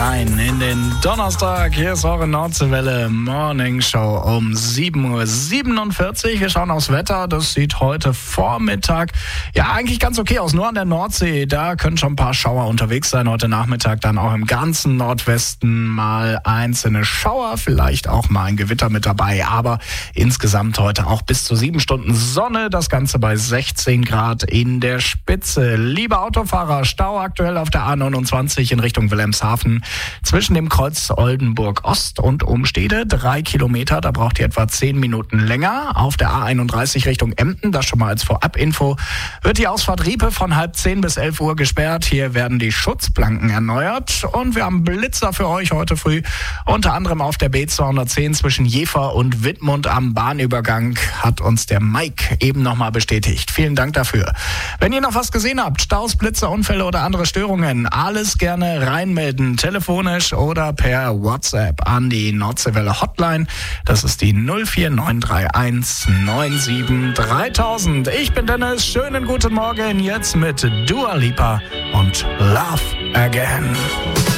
rein in den Donnerstag. Hier ist eure Nordseewelle Morning Show um 7.47 Uhr. Wir schauen aufs Wetter. Das sieht heute Vormittag ja eigentlich ganz okay aus. Nur an der Nordsee, da können schon ein paar Schauer unterwegs sein. Heute Nachmittag dann auch im ganzen Nordwesten mal einzelne Schauer, vielleicht auch mal ein Gewitter mit dabei. Aber insgesamt heute auch bis zu 7 Stunden Sonne. Das Ganze bei 16 Grad in der Spitze. Liebe Autofahrer, Stau aktuell auf der A29 in Richtung Wilhelmshaven zwischen dem Kreuz Oldenburg Ost und Umstede. 3 Kilometer, da braucht ihr etwa 10 Minuten länger. Auf der A31 Richtung Emden, das schon mal als Vorabinfo, wird die Ausfahrt Riepe von 9:30 bis 11 Uhr gesperrt. Hier werden die Schutzplanken erneuert und wir haben Blitzer für euch heute früh. Unter anderem auf der B210 zwischen Jever und Wittmund am Bahnübergang hat uns der Mike eben nochmal bestätigt. Vielen Dank dafür. Wenn ihr noch was gesehen habt, Staus, Blitzer, Unfälle oder andere Störungen, alles gerne reinmelden, telefonisch oder per WhatsApp an die Nordseewelle Hotline. Das ist die 04931 97 3000. Ich bin Dennis, schönen guten Morgen jetzt mit Dua Lipa und Love Again.